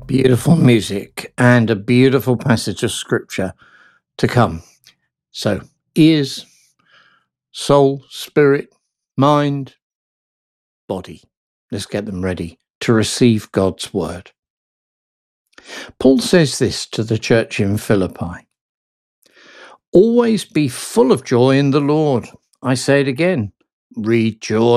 Beautiful music and a beautiful passage of scripture to come. So, ears, soul, spirit, mind, body. Let's get them ready to receive God's word. Paul says this to the church in Philippi. Always be full of joy in the Lord. I say it again. Rejoice.